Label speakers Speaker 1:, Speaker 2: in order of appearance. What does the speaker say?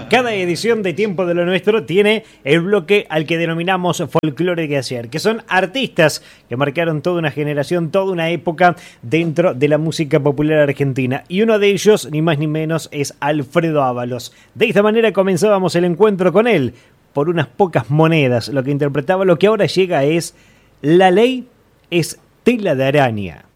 Speaker 1: Cada edición de Tiempo de lo Nuestro tiene el bloque al que denominamos Folclore de Ayer, que son artistas que marcaron toda una generación, toda una época dentro de la música popular argentina. Y uno de ellos, ni más ni menos, es Alfredo Ábalos. De esta manera comenzábamos el encuentro con él, por unas pocas monedas. Lo que interpretaba, lo que ahora llega es: la ley es tela de araña.